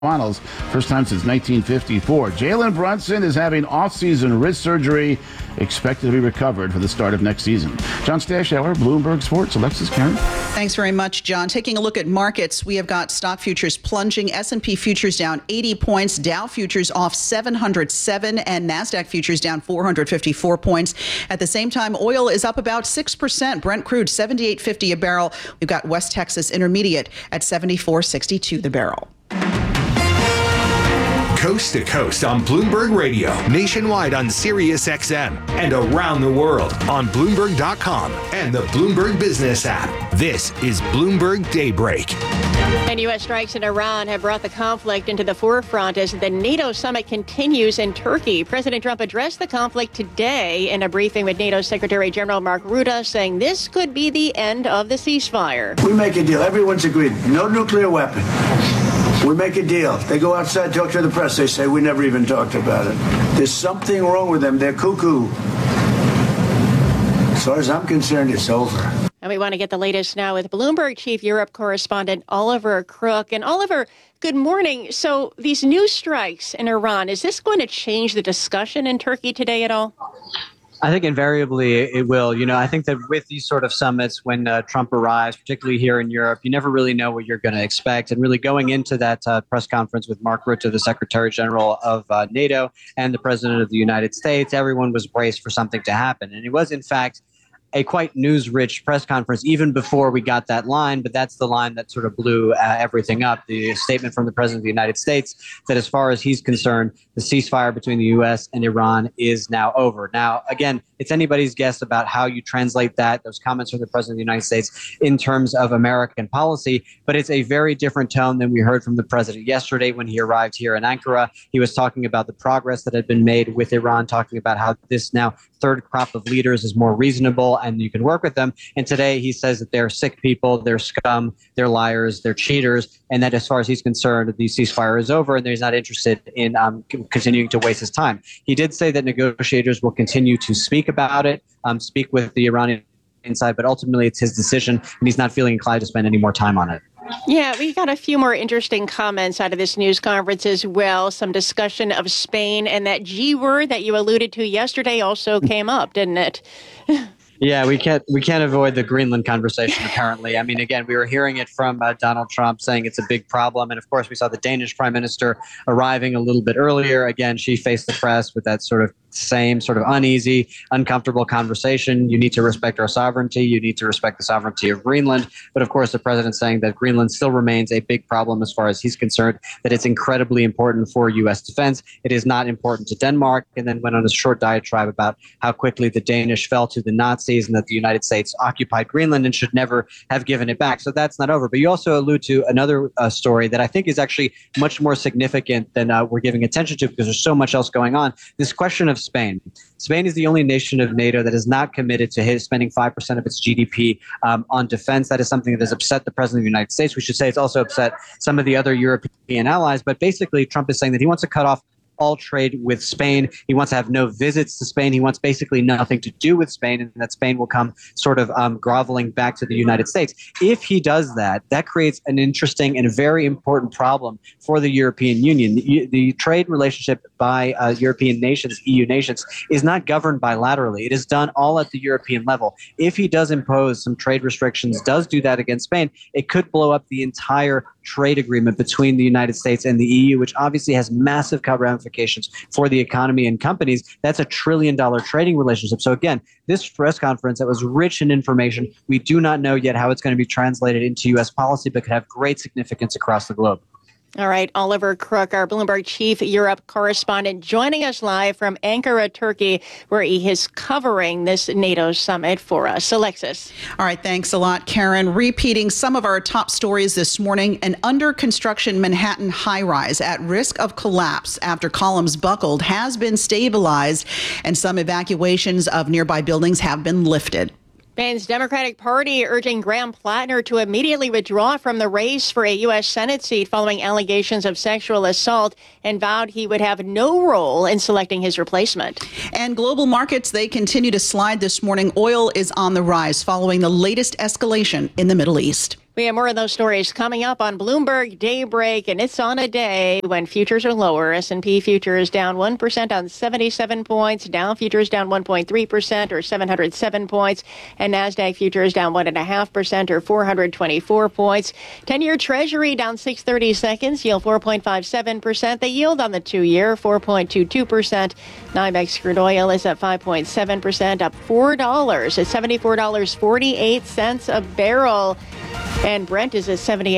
finals, first time since 1954. Jalen Brunson is having off-season wrist surgery, expected to be recovered for the start of next season. John Stashower, Bloomberg Sports. Alexis, Karen. Thanks very much, John. Taking a look at markets, we have got stock futures plunging, S&P futures down 80 points, Dow futures off 707, and NASDAQ futures down 454 points. At the same time, oil is up about 6%. Brent crude, $78.50 a barrel. We've got West Texas Intermediate at $74.62 the barrel. Coast to coast on Bloomberg Radio, nationwide on Sirius XM, and around the world on Bloomberg.com and the Bloomberg Business app. This is Bloomberg Daybreak. And U.S. strikes in Iran have brought the conflict into the forefront as the NATO summit continues in Turkey. President Trump addressed the conflict today in a briefing with NATO Secretary General Mark Rutte, saying this could be the end of the ceasefire. We make a deal. Everyone's agreed. No nuclear weapon. We make a deal. They go outside, talk to the press. They say, we never even talked about it. There's something wrong with them. They're cuckoo. As far as I'm concerned, it's over. And we want to get the latest now with Bloomberg Chief Europe correspondent Oliver Crook. And Oliver, good morning. So these new strikes in Iran, is this going to change the discussion in Turkey today at all? I think invariably it will. You know, I think that with these sort of summits, when Trump arrives, particularly here in Europe, you never really know what you're going to expect. And really going into that press conference with Mark Rutte, the Secretary General of NATO, and the President of the United States, everyone was braced for something to happen. And it was, in fact, a quite news-rich press conference even before we got that line, but that's the line that sort of blew everything up. The statement from the President of the United States that as far as he's concerned, the ceasefire between the U.S. and Iran is now over. Now, again, it's anybody's guess about how you translate that, those comments from the President of the United States in terms of American policy, but it's a very different tone than we heard from the President yesterday when he arrived here in Ankara. He was talking about the progress that had been made with Iran, talking about how this now third crop of leaders is more reasonable and you can work with them. And today he says that they're sick people, they're scum, they're liars, they're cheaters, and that as far as he's concerned, the ceasefire is over and he's not interested in continuing to waste his time. He did say that negotiators will continue to speak about it, speak with the Iranian side, but ultimately it's his decision and he's not feeling inclined to spend any more time on it. Yeah, we got a few more interesting comments out of this news conference as well. Some discussion of Spain, and that G word that you alluded to yesterday also came up, didn't it? Yeah, we can't avoid the Greenland conversation, apparently. I mean, again, we were hearing it from Donald Trump saying it's a big problem. And of course, we saw the Danish prime minister arriving a little bit earlier. Again, she faced the press with that sort of same sort of uneasy, uncomfortable conversation. You need to respect our sovereignty. You need to respect the sovereignty of Greenland. But of course, the president saying that Greenland still remains a big problem as far as he's concerned, that it's incredibly important for U.S. defense. It is not important to Denmark. And then went on a short diatribe about how quickly the Danish fell to the Nazis and that the United States occupied Greenland and should never have given it back. So that's not over. But you also allude to another story that I think is actually much more significant than we're giving attention to because there's so much else going on. This question of Spain. Spain is the only nation of NATO that is not committed to spending 5% of its GDP on defense. That is something that has upset the President of the United States. We should say it's also upset some of the other European allies. But basically, Trump is saying that he wants to cut off all trade with Spain. He wants to have no visits to Spain. He wants basically nothing to do with Spain, and that Spain will come sort of groveling back to the United States. If he does that, that creates an interesting and very important problem for the European Union. The trade relationship by European nations, EU nations, is not governed bilaterally. It is done all at the European level. If he does impose some trade restrictions, does do that against Spain, it could blow up the entire trade agreement between the United States and the EU, which obviously has massive ramifications for the economy and companies. That's $1 trillion trading relationship. So again, this press conference that was rich in information, we do not know yet how it's going to be translated into U.S. policy, but could have great significance across the globe. All right, Oliver Crook, our Bloomberg Chief Europe correspondent, joining us live from Ankara, Turkey, where he is covering this NATO summit for us. Alexis. All right, thanks a lot, Karen. Repeating some of our top stories this morning, an under-construction Manhattan high-rise at risk of collapse after columns buckled has been stabilized, and some evacuations of nearby buildings have been lifted. Spain's Democratic Party urging Graham Plattner to immediately withdraw from the race for a U.S. Senate seat following allegations of sexual assault, and vowed he would have no role in selecting his replacement. And global markets, they continue to slide this morning. Oil is on the rise following the latest escalation in the Middle East. We have more of those stories coming up on Bloomberg Daybreak, and it's on a day when futures are lower. S&P futures down 1% on 77 points. Dow futures down 1.3% or 707 points. And NASDAQ futures down 1.5% or 424 points. 10-year Treasury down 6/32, yield 4.57%. The yield on the 2-year, 4.22%. NYMEX crude oil is up 5.7%, up $4 at $74.48 a barrel. And Brent is at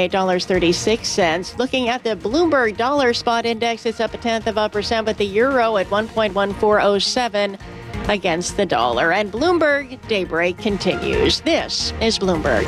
$78.36. Looking at the Bloomberg Dollar Spot Index, it's up 0.1%, but the euro at 1.1407 against the dollar. And Bloomberg Daybreak continues. This is Bloomberg.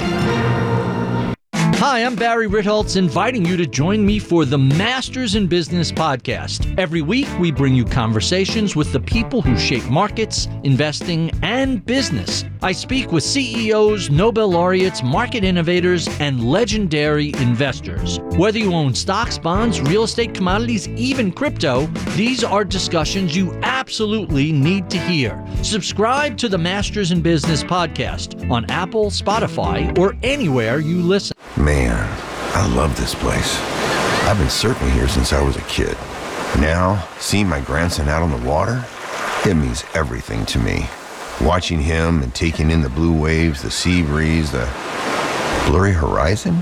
Hi, I'm Barry Ritholtz, inviting you to join me for the Masters in Business podcast. Every week, we bring you conversations with the people who shape markets, investing, and business. I speak with CEOs, Nobel laureates, market innovators, and legendary investors. Whether you own stocks, bonds, real estate, commodities, even crypto, these are discussions you absolutely need to hear. Subscribe to the Masters in Business podcast on Apple, Spotify, or anywhere you listen. Man, I love this place. I've been surfing here since I was a kid. Now, seeing my grandson out on the water, it means everything to me. Watching him and taking in the blue waves, the sea breeze, the blurry horizon.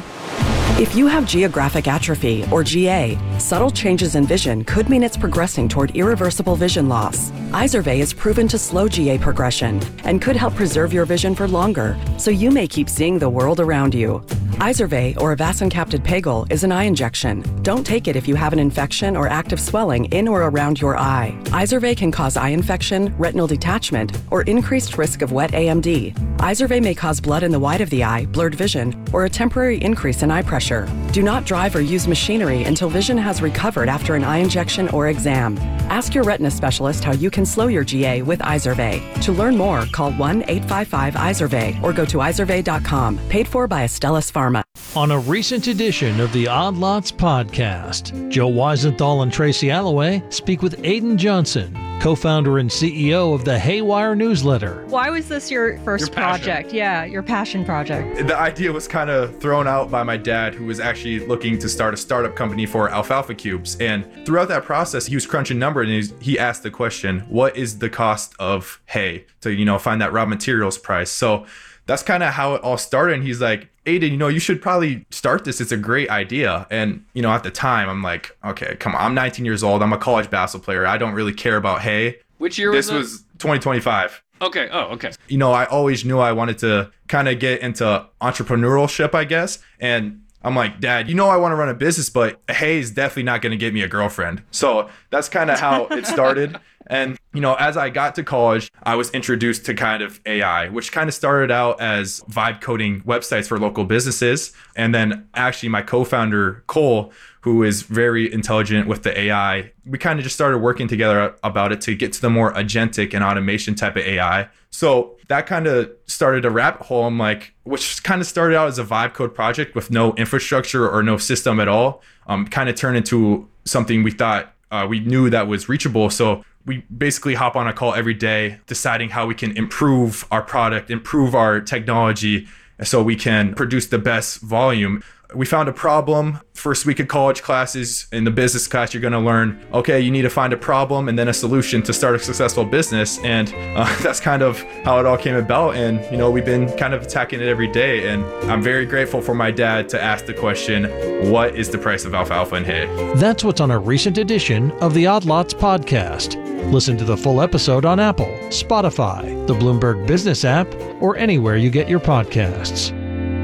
If you have geographic atrophy, or GA, subtle changes in vision could mean it's progressing toward irreversible vision loss. Izervay is proven to slow GA progression and could help preserve your vision for longer, so you may keep seeing the world around you. Izervay, or avacincaptad pegol, is an eye injection. Don't take it if you have an infection or active swelling in or around your eye. Izervay can cause eye infection, retinal detachment, or increased risk of wet AMD. Izervay may cause blood in the white of the eye, blurred vision, or a temporary increase in eye pressure. Do not drive or use machinery until vision has recovered after an eye injection or exam. Ask your retina specialist how you can slow your GA with Izervay. To learn more, call 1-855-IZERVAY or go to izervay.com. Paid for by Astellas Pharma. On a recent edition of the Odd Lots podcast, Joe Weisenthal and Tracy Alloway speak with Aidan Johnson, co-founder and CEO of the Haywire newsletter. Why was this your first project? Yeah, your passion project. The idea was kind of thrown out by my dad, who was actually looking to start a startup company for alfalfa cubes. And throughout that process, he was crunching numbers and he asked the question, what is the cost of hay to, find that raw materials price? So that's kind of how it all started. And he's like, Aidan, you should probably start this. It's a great idea. And, at the time, I'm like, okay, come on. I'm 19 years old. I'm a college basketball player. I don't really care about hay. Which year was this? This was 2025. Okay. Oh, okay. I always knew I wanted to kind of get into entrepreneurship, I guess. And I'm like, Dad, I want to run a business, but hay is definitely not going to get me a girlfriend. So that's kind of how it started. And, as I got to college, I was introduced to kind of AI, which kind of started out as vibe coding websites for local businesses. And then actually my co-founder, Cole, who is very intelligent with the AI, we kind of just started working together about it to get to the more agentic and automation type of AI. So that kind of started a rabbit hole. I'm like, which kind of started out as a vibe code project with no infrastructure or no system at all, kind of turned into something we thought we knew that was reachable. So we basically hop on a call every day, deciding how we can improve our product, improve our technology, so we can produce the best volume. We found a problem. First week of college classes, in the business class, you're going to learn, okay, you need to find a problem and then a solution to start a successful business. And that's kind of how it all came about. And, we've been kind of attacking it every day. And I'm very grateful for my dad to ask the question, what is the price of alfalfa and hay? That's what's on a recent edition of the Odd Lots podcast. Listen to the full episode on Apple, Spotify, the Bloomberg Business app, or anywhere you get your podcasts.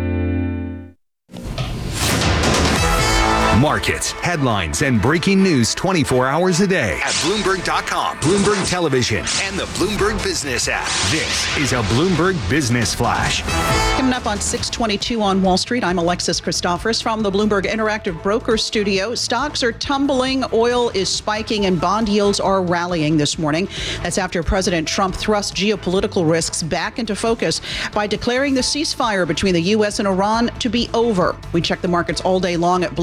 Markets, headlines, and breaking news 24 hours a day at Bloomberg.com, Bloomberg Television, and the Bloomberg Business app. This is a Bloomberg Business Flash. Coming up on 6:22 on Wall Street, I'm Alexis Christoforous from the Bloomberg Interactive Broker Studio. Stocks are tumbling, oil is spiking, and bond yields are rallying this morning. That's after President Trump thrust geopolitical risks back into focus by declaring the ceasefire between the U.S. and Iran to be over. We check the markets all day long at Bloomberg. And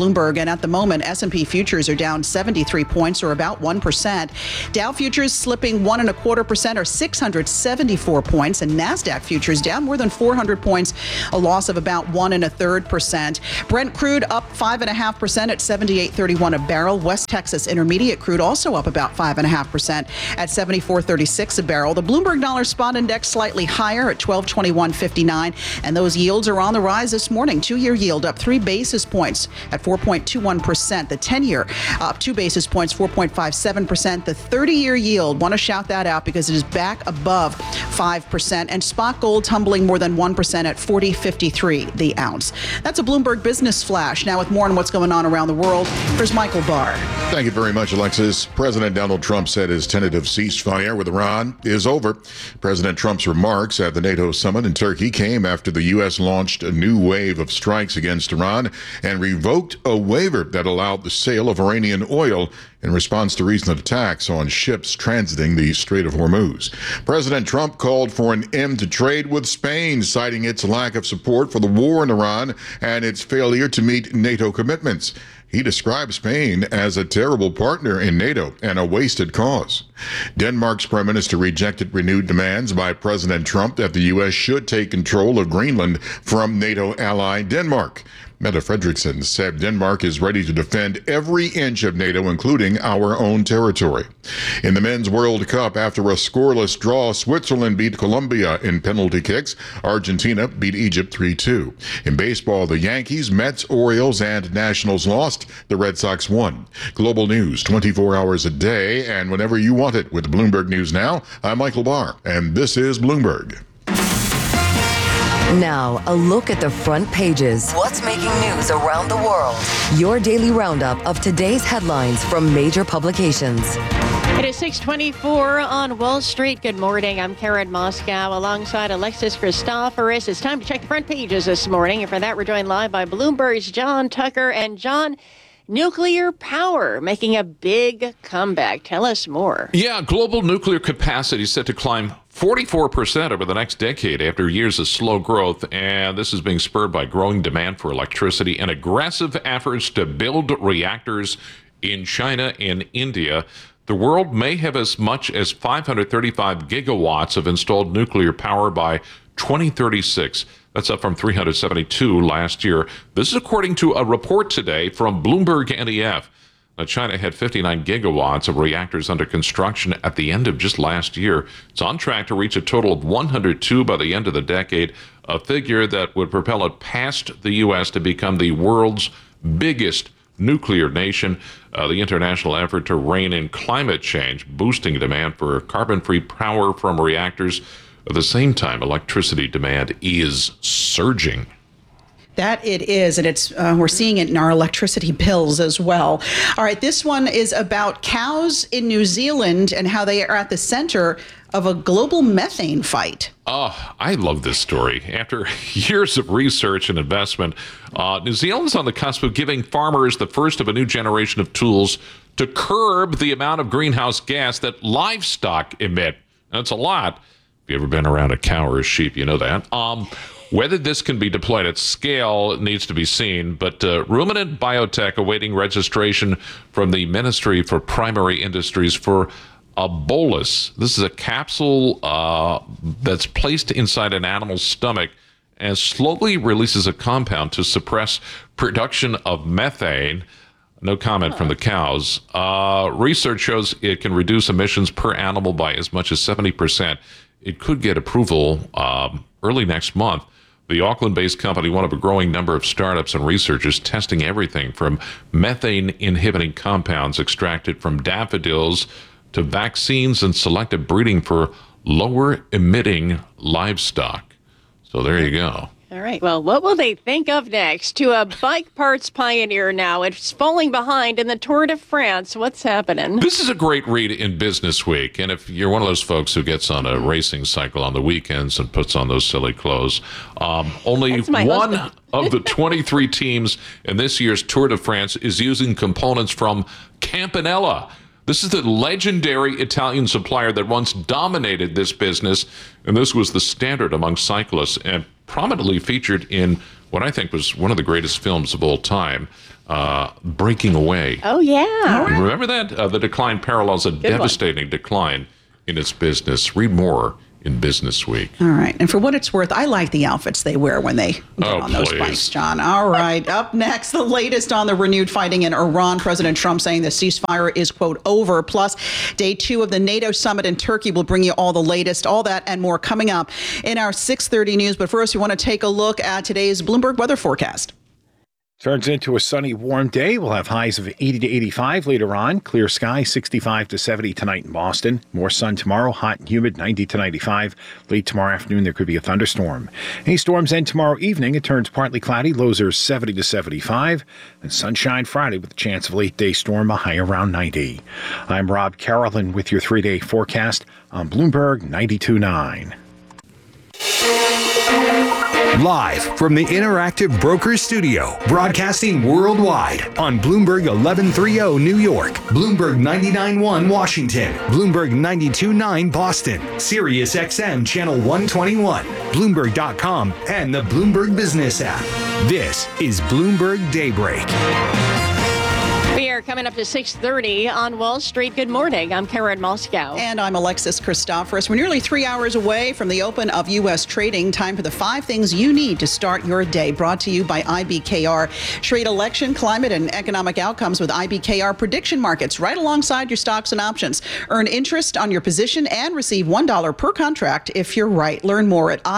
and at the moment, S&P futures are down 73 points, or about 1%. Dow futures slipping 1.25%, or 674 points, and NASDAQ futures down more than 400 points, a loss of about 1.33%. Brent crude up 5.5% at 78.31 a barrel. West Texas Intermediate crude also up about 5.5% at 74.36 a barrel. The Bloomberg Dollar Spot Index slightly higher at 1221.59, and those yields are on the rise this morning. 2-year yield up 3 basis points at 4.21%. The 10-year up 2 basis points, 4.57%. The 30-year yield, want to shout that out because it is back above 5%. And spot gold tumbling more than 1% at 40.53 the ounce. That's a Bloomberg Business Flash. Now with more on what's going on around the world, here's Michael Barr. Thank you very much, Alexis. President Donald Trump said his tentative ceasefire with Iran is over. President Trump's remarks at the NATO summit in Turkey came after the U.S. launched a new wave of strikes against Iran and revoked a waiver that allowed the sale of Iranian oil in response to recent attacks on ships transiting the Strait of Hormuz. President Trump called for an end to trade with Spain, citing its lack of support for the war in Iran and its failure to meet NATO commitments. He described Spain as a terrible partner in NATO and a wasted cause. Denmark's prime minister rejected renewed demands by President Trump that the U.S. should take control of Greenland from NATO ally Denmark. Mette Frederiksen said Denmark is ready to defend every inch of NATO, including our own territory. In the Men's World Cup, after a scoreless draw, Switzerland beat Colombia in penalty kicks. Argentina beat Egypt 3-2. In baseball, the Yankees, Mets, Orioles, and Nationals lost. The Red Sox won. Global news 24 hours a day and whenever you want it with Bloomberg News Now. I'm Michael Barr, and this is Bloomberg. Now, a look at the front pages. What's making news around the world? Your daily roundup of today's headlines from major publications. It is 6:24 on Wall Street. Good morning. I'm Karen Moscow alongside Alexis Christoforous. It's time to check the front pages this morning. And for that, we're joined live by Bloomberg's John Tucker. And John, nuclear power making a big comeback. Tell us more. Yeah, global nuclear capacity is set to climb 44% over the next decade after years of slow growth, and this is being spurred by growing demand for electricity and aggressive efforts to build reactors in China and India. The world may have as much as 535 gigawatts of installed nuclear power by 2036. That's up from 372 last year. This is according to a report today from Bloomberg NEF. Now, China had 59 gigawatts of reactors under construction at the end of just last year. It's on track to reach a total of 102 by the end of the decade, a figure that would propel it past the U.S. to become the world's biggest nuclear nation. The international effort to rein in climate change, boosting demand for carbon-free power from reactors. At the same time, electricity demand is surging. That it is, and it's we're seeing it in our electricity bills as well. All right, this one is about cows in New Zealand and how they are at the center of a global methane fight. Oh, I love this story. After years of research and investment, New Zealand's on the cusp of giving farmers the first of a new generation of tools to curb the amount of greenhouse gas that livestock emit. That's a lot. If you've ever been around a cow or a sheep, you know that. Whether this can be deployed at scale needs to be seen, but Ruminant Biotech awaiting registration from the Ministry for Primary Industries for a bolus. This is a capsule that's placed inside an animal's stomach and slowly releases a compound to suppress production of methane. No comment from the cows. Research shows it can reduce emissions per animal by as much as 70%. It could get approval early next month. The Auckland-based company, one of a growing number of startups and researchers testing everything from methane-inhibiting compounds extracted from daffodils to vaccines and selective breeding for lower-emitting livestock. So there you go. All right. Well, what will they think of next? To a bike parts pioneer now. It's falling behind in the Tour de France. What's happening? This is a great read in Business Week. And if you're one of those folks who gets on a racing cycle on the weekends and puts on those silly clothes, only one of the 23 teams in this year's Tour de France is using components from Campanella. This is the legendary Italian supplier that once dominated this business, and this was the standard among cyclists and prominently featured in what I think was one of the greatest films of all time. breaking away. Oh, yeah. Remember that? The decline parallels a devastating decline in its business. Read more in Business Week. All right. And for what it's worth, I like the outfits they wear when they get on those bikes, John. All right. Up next, the latest on the renewed fighting in Iran. President Trump saying the ceasefire is, quote, over. Plus, day 2 of the NATO summit in Turkey will bring you all the latest. All that and more coming up in our 6:30 news. But first, we want to take a look at today's Bloomberg weather forecast. Turns into a sunny, warm day. We'll have highs of 80 to 85 later on. Clear sky, 65 to 70 tonight in Boston. More sun tomorrow, hot and humid, 90 to 95. Late tomorrow afternoon, there could be a thunderstorm. Any storms end tomorrow evening. It turns partly cloudy. Lows are 70 to 75. And sunshine Friday with a chance of a late-day storm, a high around 90. I'm Rob Carolyn with your 3-day forecast on Bloomberg 92.9. Live from the Interactive Brokers Studio, broadcasting worldwide on Bloomberg 1130 New York, Bloomberg 99.1 Washington, Bloomberg 92.9 Boston, Sirius XM Channel 121, Bloomberg.com, and the Bloomberg Business app. This is Bloomberg Daybreak. We are coming up to 6:30 on Wall Street. Good morning. I'm Karen Moscow. And I'm Alexis Christoforous. We're nearly 3 hours away from the open of U.S. trading. Time for the 5 things you need to start your day. Brought to you by IBKR. Trade election, climate, and economic outcomes with IBKR prediction markets right alongside your stocks and options. Earn interest on your position and receive $1 per contract if you're right. Learn more at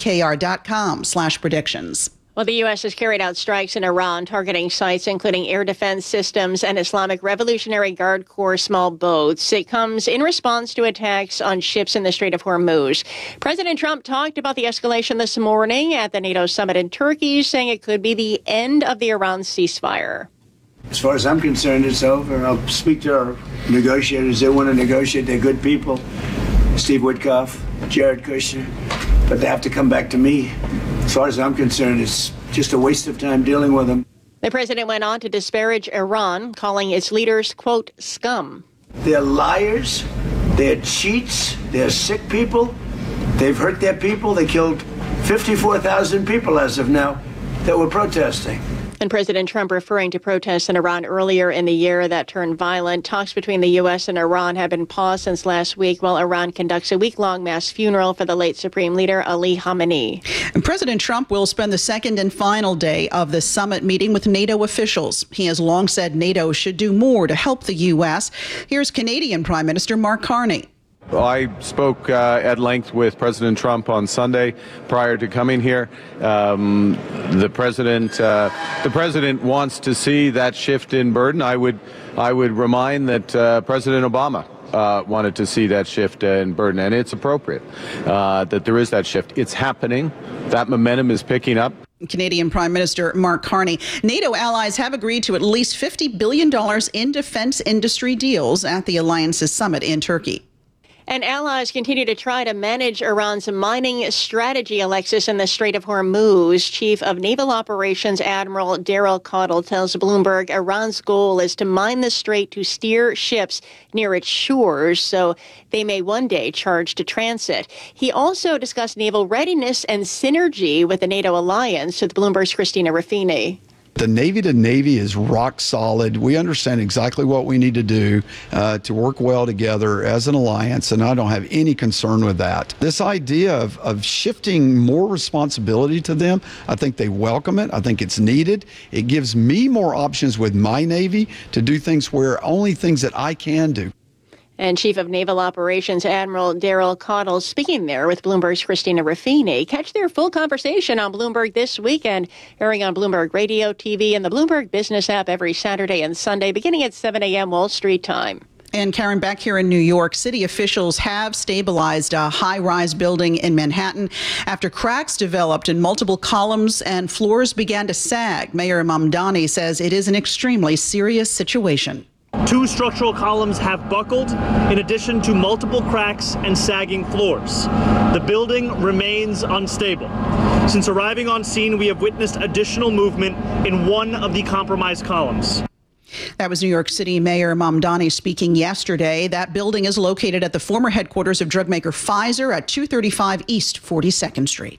ibkr.com/predictions. Well, the U.S. has carried out strikes in Iran targeting sites including air defense systems and Islamic Revolutionary Guard Corps small boats. It comes in response to attacks on ships in the Strait of Hormuz. President Trump talked about the escalation this morning at the NATO summit in Turkey, saying it could be the end of the Iran ceasefire. As far as I'm concerned, it's over. I'll speak to our negotiators. They want to negotiate. They're good people. Steve Witkoff, Jared Kushner. But they have to come back to me. As far as I'm concerned, it's just a waste of time dealing with them. The president went on to disparage Iran, calling its leaders, quote, scum. They're liars. They're cheats. They're sick people. They've hurt their people. They killed 54,000 people as of now that were protesting. And President Trump referring to protests in Iran earlier in the year that turned violent. Talks between the U.S. and Iran have been paused since last week while Iran conducts a week-long mass funeral for the late Supreme Leader Ali Khamenei. And President Trump will spend the second and final day of the summit meeting with NATO officials. He has long said NATO should do more to help the U.S. Here's Canadian Prime Minister Mark Carney. I spoke at length with President Trump on Sunday prior to coming here. The president wants to see that shift in burden. I would remind that President Obama wanted to see that shift in burden, and it's appropriate that there is that shift. It's happening. That momentum is picking up. Canadian Prime Minister Mark Carney. NATO allies have agreed to at least $50 billion in defense industry deals at the alliance's summit in Turkey. And allies continue to try to manage Iran's mining strategy, Alexis, in the Strait of Hormuz. Chief of Naval Operations Admiral Daryl Caudle tells Bloomberg Iran's goal is to mine the strait to steer ships near its shores so they may one day charge to transit. He also discussed naval readiness and synergy with the NATO alliance with Bloomberg's Christina Ruffini. The Navy to Navy is rock solid. We understand exactly what we need to do to work well together as an alliance, and I don't have any concern with that. This idea of shifting more responsibility to them, I think they welcome it. I think it's needed. It gives me more options with my Navy to do things where only things that I can do. And Chief of Naval Operations Admiral Daryl Caudle speaking there with Bloomberg's Christina Ruffini. Catch their full conversation on Bloomberg this weekend, airing on Bloomberg Radio, TV, and the Bloomberg Business app every Saturday and Sunday, beginning at 7 a.m. Wall Street time. And Karen, back here in New York, city officials have stabilized a high-rise building in Manhattan after cracks developed in multiple columns and floors began to sag. Mayor Mamdani says it is an extremely serious situation. 2 structural columns have buckled, in addition to multiple cracks and sagging floors. The building remains unstable. Since arriving on scene, we have witnessed additional movement in one of the compromised columns. That was New York City Mayor Mamdani speaking yesterday. That building is located at the former headquarters of drug maker Pfizer at 235 East 42nd Street.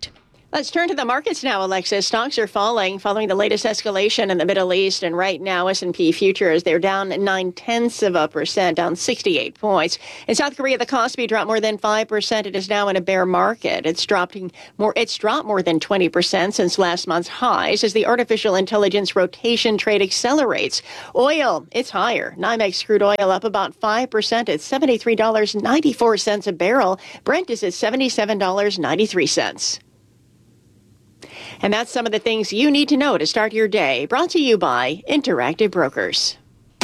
Let's turn to the markets now, Alexis. Stocks are falling following the latest escalation in the Middle East. And right now, S&P futures, they're down 0.9%, down 68 points. In South Korea, the Kospi dropped more than 5%. It is now in a bear market. It's dropped more than 20% since last month's highs as the artificial intelligence rotation trade accelerates. Oil, it's higher. NYMEX crude oil up about 5% at $73.94 a barrel. Brent is at $77.93. And that's some of the things you need to know to start your day. Brought to you by Interactive Brokers.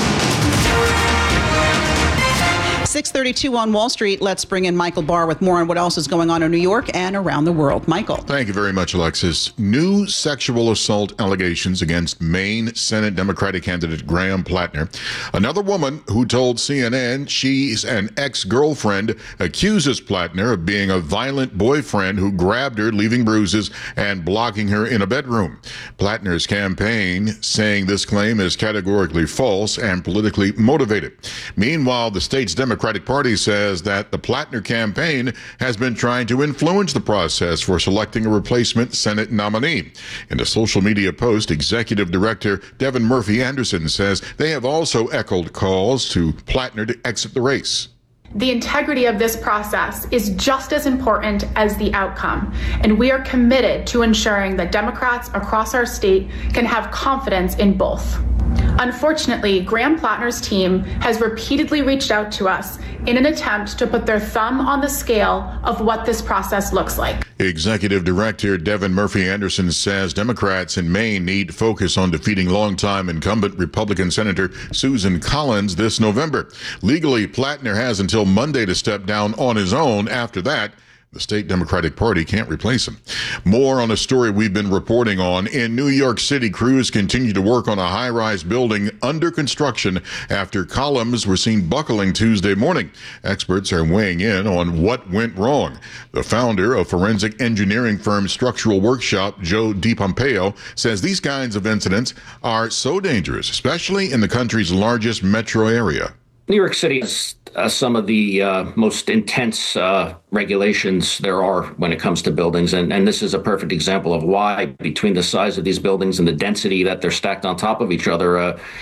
6:32 on Wall Street. Let's bring in Michael Barr with more on what else is going on in New York and around the world. Michael. Thank you very much, Alexis. New sexual assault allegations against Maine Senate Democratic candidate Graham Plattner. Another woman who told CNN she's an ex-girlfriend accuses Plattner of being a violent boyfriend who grabbed her, leaving bruises and blocking her in a bedroom. Plattner's campaign saying this claim is categorically false and politically motivated. Meanwhile, the state's Democratic Party says that the Plattner campaign has been trying to influence the process for selecting a replacement Senate nominee. In a social media post, Executive Director Devin Murphy Anderson says they have also echoed calls to Plattner to exit the race. The integrity of this process is just as important as the outcome, and we are committed to ensuring that Democrats across our state can have confidence in both. Unfortunately, Graham Plattner's team has repeatedly reached out to us in an attempt to put their thumb on the scale of what this process looks like. Executive Director Devin Murphy Anderson says Democrats in Maine need to focus on defeating longtime incumbent Republican Senator Susan Collins this November. Legally, Plattner has until Monday to step down on his own. After that, the state Democratic Party can't replace him. More on a story we've been reporting on. In New York City, crews continue to work on a high-rise building under construction after columns were seen buckling Tuesday morning. Experts are weighing in on what went wrong. The founder of forensic engineering firm Structural Workshop, Joe DiPompeo, says these kinds of incidents are so dangerous, especially in the country's largest metro area. New York City has some of the most intense regulations there are when it comes to buildings. And this is a perfect example of why, between the size of these buildings and the density that they're stacked on top of each other,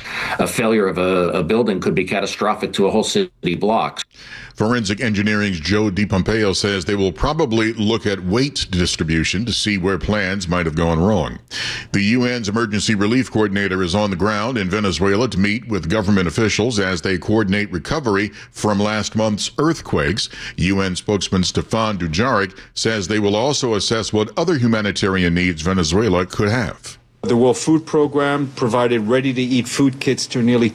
a failure of a building could be catastrophic to a whole city block. Forensic Engineering's Joe DiPompeo says they will probably look at weight distribution to see where plans might have gone wrong. The UN's Emergency Relief Coordinator is on the ground in Venezuela to meet with government officials as they coordinate recovery from last month's earthquakes. UN spokesman Stefan Dujarric says they will also assess what other humanitarian needs Venezuela could have. The World Food Program provided ready-to-eat food kits to nearly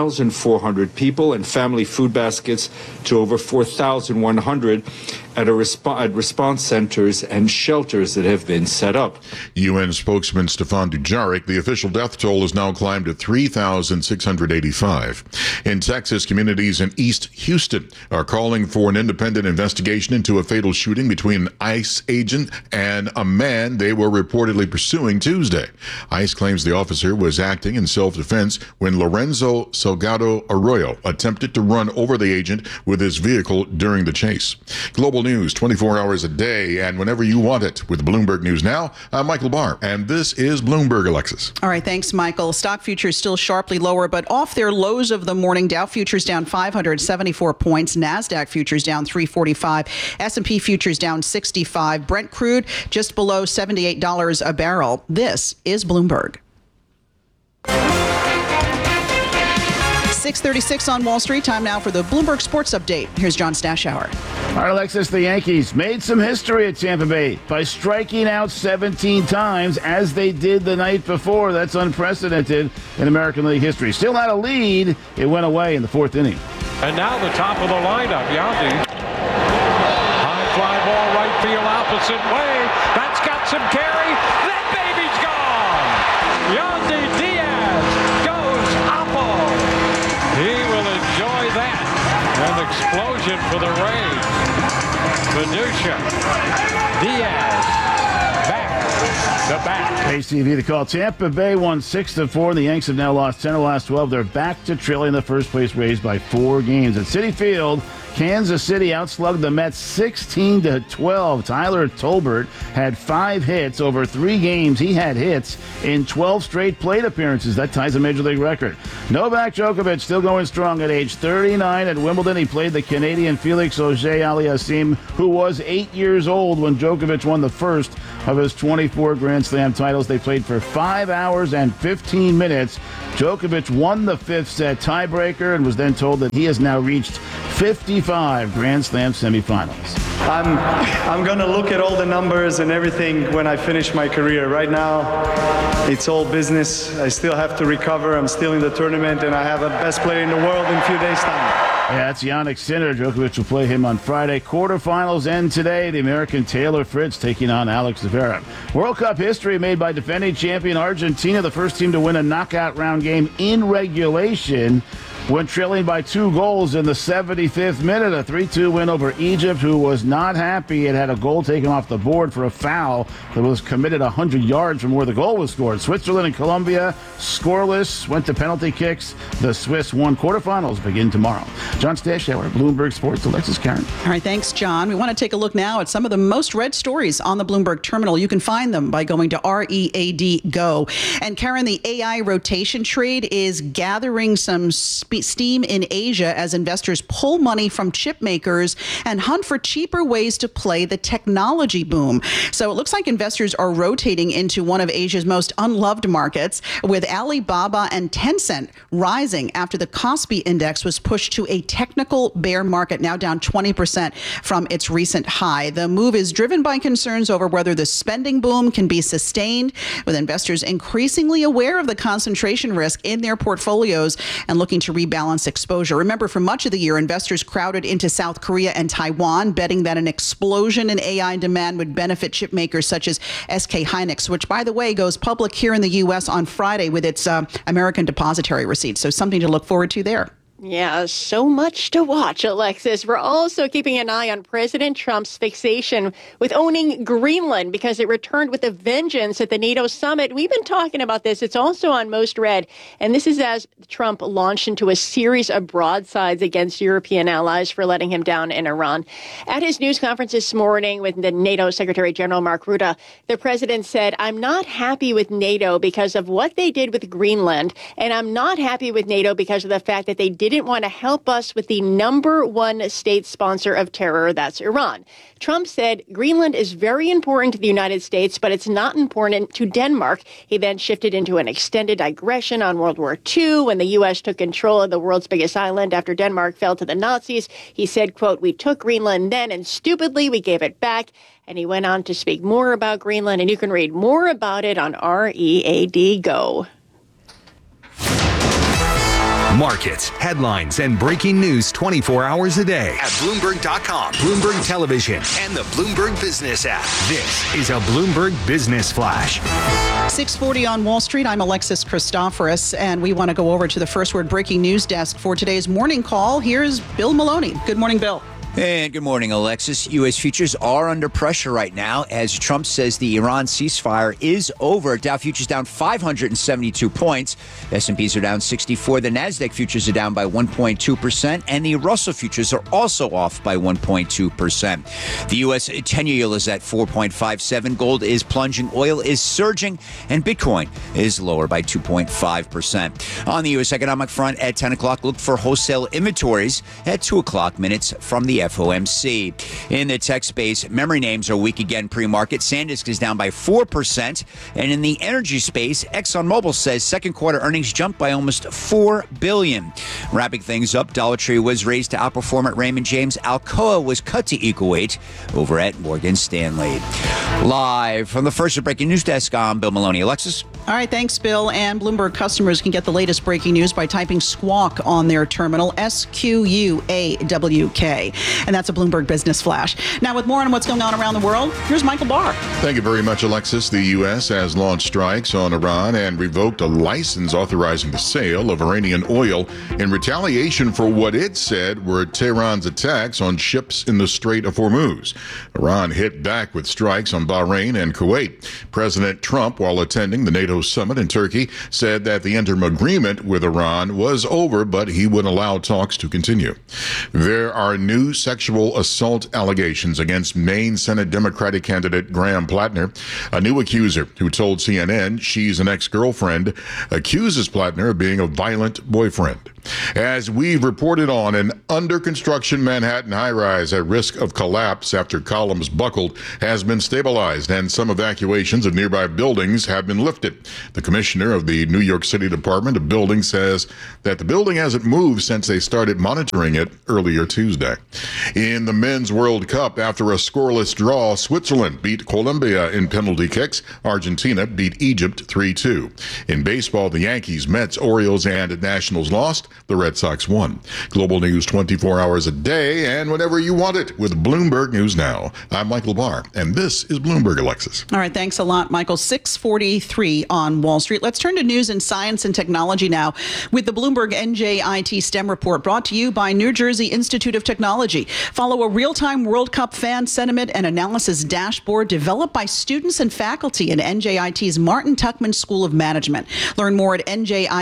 2,400 people and family food baskets to over 4,100 at response centers and shelters that have been set up. UN spokesman Stefan Dujarric, the official death toll has now climbed to 3,685. In Texas, communities in East Houston are calling for an independent investigation into a fatal shooting between an ICE agent and a man they were reportedly pursuing Tuesday. ICE claims the officer was acting in self-defense when Lorenzo Salgado Arroyo attempted to run over the agent with his vehicle during the chase. Global news 24 hours a day and whenever you want it with Bloomberg News Now. I'm Michael Barr, and this is Bloomberg, Alexis. All right, thanks, Michael. Stock futures still sharply lower, but off their lows of the morning. Dow futures down 574 points. NASDAQ futures down 345. S&P futures down 65. Brent crude just below $78 a barrel. This is Bloomberg. 6:36 on Wall Street. Time now for the Bloomberg Sports Update. Here's John Stashower. All right, Alexis, the Yankees made some history at Tampa Bay by striking out 17 times as they did the night before. That's unprecedented in American League history. Still had a lead. It went away in the fourth inning. And now the top of the lineup, Yandy. High fly ball right field opposite way. That's got some carry. That baby's gone. Yandy Diaz goes Oppo. He will enjoy that. An explosion for the Rays. Venuccia. Diaz. KCV the call. Tampa Bay won 6-4. The Yanks have now lost 10 of the last 12. They're back to trailing the first place race by 4 games. At Citi Field, Kansas City outslugged the Mets 16-12. Tyler Tolbert had 5 hits over 3 games. He had hits in 12 straight plate appearances. That ties a Major League record. Novak Djokovic still going strong at age 39 at Wimbledon. He played the Canadian Felix Auger-Aliassime, who was 8 years old when Djokovic won the first of his 24 Grand Slam titles. They played for 5 hours and 15 minutes. Djokovic won the 5th set tiebreaker and was then told that he has now reached 55 Grand Slam semifinals. I'm going to look at all the numbers and everything when I finish my career. Right now, it's all business. I still have to recover. I'm still in the tournament, and I have a best player in the world in a few days' time. Yeah, that's Jannik Sinner. Djokovic will play him on Friday. Quarterfinals end today. The American Taylor Fritz taking on Alex Zverev. World Cup history made by defending champion Argentina, the first team to win a knockout round game in regulation, when trailing by 2 goals in the 75th minute. A 3-2 win over Egypt, who was not happy. It had a goal taken off the board for a foul that was committed 100 yards from where the goal was scored. Switzerland and Colombia scoreless, went to penalty kicks. The Swiss won. Quarterfinals begin tomorrow. John Stashower, Bloomberg Sports. Alexis Karen. All right, thanks, John. We want to take a look now at some of the most read stories on the Bloomberg terminal. You can find them by going to READ Go. And Karen, the AI rotation trade is gathering some steam in Asia as investors pull money from chip makers and hunt for cheaper ways to play the technology boom. So it looks like investors are rotating into one of Asia's most unloved markets, with Alibaba and Tencent rising after the Kospi index was pushed to a technical bear market, now down 20% from its recent high. The move is driven by concerns over whether the spending boom can be sustained, with investors increasingly aware of the concentration risk in their portfolios and looking to rebalance exposure. Remember, for much of the year, investors crowded into South Korea and Taiwan, betting that an explosion in AI demand would benefit chip makers such as SK Hynix, which, by the way, goes public here in the U.S. on Friday with its American depository receipts. So something to look forward to there. Yeah, so much to watch, Alexis. We're also keeping an eye on President Trump's fixation with owning Greenland, because it returned with a vengeance at the NATO summit. We've been talking about this. It's also on Most Read. And this is as Trump launched into a series of broadsides against European allies for letting him down in Iran. At his news conference this morning with the NATO Secretary General Mark Rutte, the president said, "I'm not happy with NATO because of what they did with Greenland. And I'm not happy with NATO because of the fact that they didn't want to help us with the number one state sponsor of terror, that's Iran." Trump said Greenland is very important to the United States, but it's not important to Denmark. He then shifted into an extended digression on World War II, when the U.S. took control of the world's biggest island after Denmark fell to the Nazis. He said, quote, "We took Greenland then, and stupidly we gave it back." And he went on to speak more about Greenland, and you can read more about it on READ Go. Markets, headlines, and breaking news 24 hours a day at Bloomberg.com, Bloomberg Television, and the Bloomberg Business app. This is a Bloomberg Business Flash. 6:40 on Wall Street. I'm Alexis Christoforous, and we want to go over to the First Word breaking news desk for today's morning call. Here's Bill Maloney. Good morning, Bill. And good morning, Alexis. U.S. futures are under pressure right now as Trump says the Iran ceasefire is over. Dow futures down 572 points. S&Ps are down 64. The NASDAQ futures are down by 1.2%. And the Russell futures are also off by 1.2%. The U.S. 10-year yield is at 4.57. Gold is plunging. Oil is surging. And Bitcoin is lower by 2.5%. On the U.S. economic front at 10 o'clock, look for wholesale inventories at 2 o'clock minutes from the FOMC. In the tech space, memory names are weak again pre-market. SanDisk is down by 4%. And in the energy space, ExxonMobil says second quarter earnings jumped by almost $4 billion. Wrapping things up, Dollar Tree was raised to outperform at Raymond James. Alcoa was cut to equal weight over at Morgan Stanley. Live from the First Breaking News Desk, I'm Bill Maloney. Alexis? All right, thanks, Bill. And Bloomberg customers can get the latest breaking news by typing Squawk on their terminal, SQUAWK. And that's a Bloomberg Business Flash. Now, with more on what's going on around the world, here's Michael Barr. Thank you very much, Alexis. The U.S. has launched strikes on Iran and revoked a license authorizing the sale of Iranian oil in retaliation for what it said were Tehran's attacks on ships in the Strait of Hormuz. Iran hit back with strikes on Bahrain and Kuwait. President Trump, while attending the NATO summit in Turkey, said that the interim agreement with Iran was over, but he would allow talks to continue. There are new sexual assault allegations against Maine Senate Democratic candidate Graham Plattner. A new accuser who told CNN she's an ex-girlfriend accuses Plattner of being a violent boyfriend. As we've reported on, an under-construction Manhattan high-rise at risk of collapse after columns buckled has been stabilized, and some evacuations of nearby buildings have been lifted. The commissioner of the New York City Department of Buildings says that the building hasn't moved since they started monitoring it earlier Tuesday. In the Men's World Cup, after a scoreless draw, Switzerland beat Colombia in penalty kicks. Argentina beat Egypt 3-2. In baseball, the Yankees, Mets, Orioles, and Nationals lost. The Red Sox won. Global news 24 hours a day and whenever you want it with Bloomberg News Now. I'm Michael Barr, and this is Bloomberg, Alexis. All right, thanks a lot, Michael. 6:43 on Wall Street. Let's turn to news in science and technology now with the Bloomberg NJIT STEM report brought to you by New Jersey Institute of Technology. Follow a real-time World Cup fan sentiment and analysis dashboard developed by students and faculty in NJIT's Martin Tuckman School of Management. Learn more at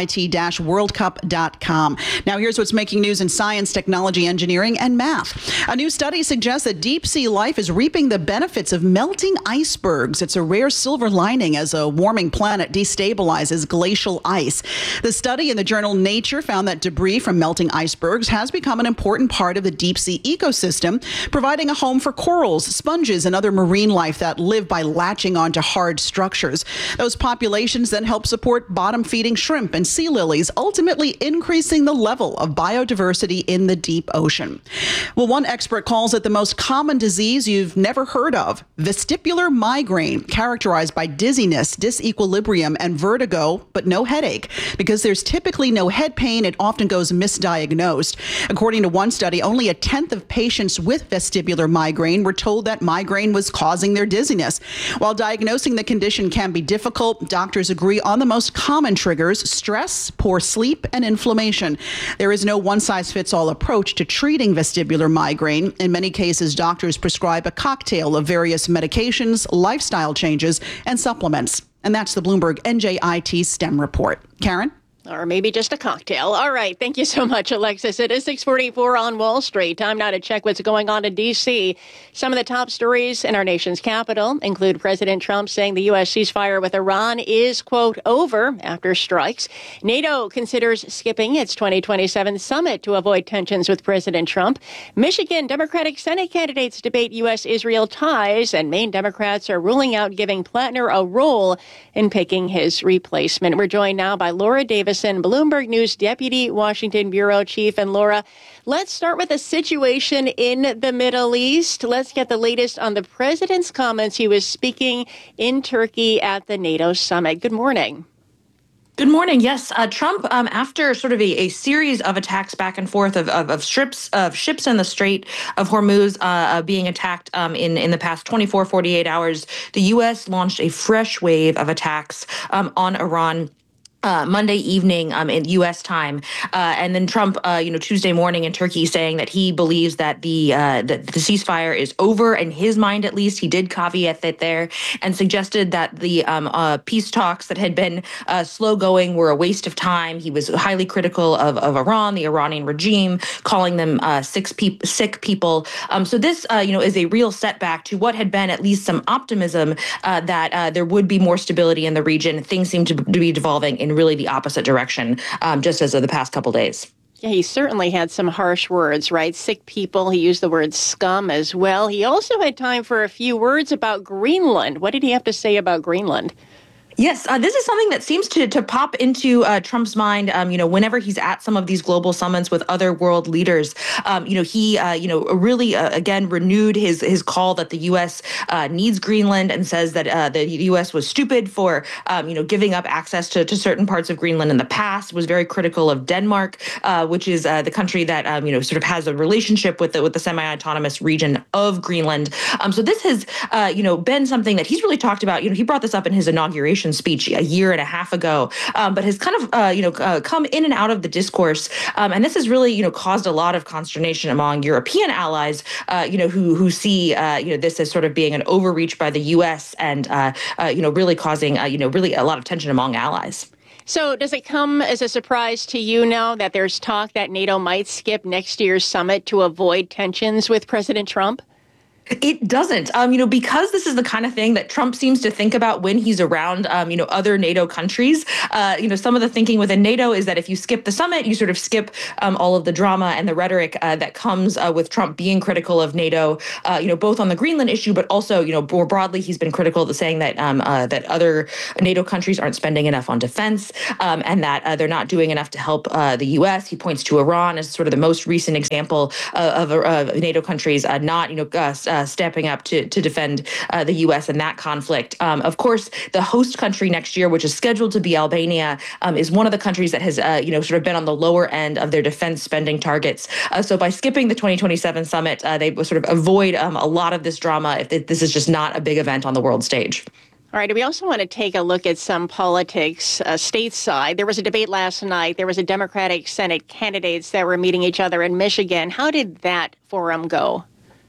njit-worldcup.com. Now, here's what's making news in science, technology, engineering, and math. A new study suggests that deep-sea life is reaping the benefits of melting icebergs. It's a rare silver lining as a warming planet destabilizes glacial ice. The study in the journal Nature found that debris from melting icebergs has become an important part of the deep-sea ecosystem, providing a home for corals, sponges, and other marine life that live by latching onto hard structures. Those populations then help support bottom-feeding shrimp and sea lilies, ultimately increasing the level of biodiversity in the deep ocean. Well, one expert calls it the most common disease you've never heard of, vestibular migraine, characterized by dizziness, disequilibrium, and vertigo, but no headache. Because there's typically no head pain, it often goes misdiagnosed. According to one study, only 1/10 of patients with vestibular migraine were told that migraine was causing their dizziness. While diagnosing the condition can be difficult, doctors agree on the most common triggers: stress, poor sleep, and inflammation. There is no one-size-fits-all approach to treating vestibular migraine. In many cases, doctors prescribe a cocktail of various medications, lifestyle changes, and supplements. And that's the Bloomberg NJIT STEM report. Karen? Or maybe just a cocktail. All right. Thank you so much, Alexis. It is 6:44 on Wall Street. Time now to check what's going on in D.C. Some of the top stories in our nation's capital include President Trump saying the U.S. ceasefire with Iran is, quote, over after strikes. NATO considers skipping its 2027 summit to avoid tensions with President Trump. Michigan Democratic Senate candidates debate U.S.-Israel ties, and Maine Democrats are ruling out giving Plattner a role in picking his replacement. We're joined now by Laura Davis, Bloomberg News Deputy Washington Bureau Chief. And Laura, let's start with the situation in the Middle East. Let's get the latest on the president's comments. He was speaking in Turkey at the NATO summit. Good morning. Good morning. Yes, Trump, after sort of a series of attacks back and forth of ships in the Strait of Hormuz being attacked in the past 48 hours, the U.S. launched a fresh wave of attacks on Iran Monday evening in U.S. time, and then Trump, Tuesday morning in Turkey, saying that he believes that the ceasefire is over in his mind. At least he did caveat that there, and suggested that the peace talks that had been slow going were a waste of time. He was highly critical of Iran, the Iranian regime, calling them sick people. So this, is a real setback to what had been at least some optimism that there would be more stability in the region. Things seem to be devolving in really the opposite direction, just as of the past couple days. Yeah, he certainly had some harsh words, right? Sick people. He used the word scum as well. He also had time for a few words about Greenland. What did he have to say about Greenland? Yes, this is something that seems to pop into Trump's mind, whenever he's at some of these global summits with other world leaders. He really, again, renewed his call that the U.S. needs Greenland and says that the U.S. was stupid for, giving up access to certain parts of Greenland in the past, was very critical of Denmark, which is the country that, sort of has a relationship with the semi-autonomous region of Greenland. So this has, been something that he's really talked about. He brought this up in his inauguration speech a year and a half ago, but has kind of, come in and out of the discourse. And this has really, caused a lot of consternation among European allies, who see, this as sort of being an overreach by the U.S. and, really causing, really a lot of tension among allies. So does it come as a surprise to you now that there's talk that NATO might skip next year's summit to avoid tensions with President Trump? It doesn't, because this is the kind of thing that Trump seems to think about when he's around, other NATO countries. Some of the thinking within NATO is that if you skip the summit, you sort of skip all of the drama and the rhetoric that comes with Trump being critical of NATO, both on the Greenland issue, but also, more broadly, he's been critical of saying that that other NATO countries aren't spending enough on defense and that they're not doing enough to help the U.S. He points to Iran as sort of the most recent example of NATO countries not, stepping up to defend the U.S. in that conflict. Of course, the host country next year, which is scheduled to be Albania, is one of the countries that has, sort of been on the lower end of their defense spending targets. So by skipping the 2027 summit, they sort of avoid a lot of this drama if this is just not a big event on the world stage. All right. We also want to take a look at some politics stateside. There was a debate last night. There was a Democratic Senate candidates that were meeting each other in Michigan. How did that forum go?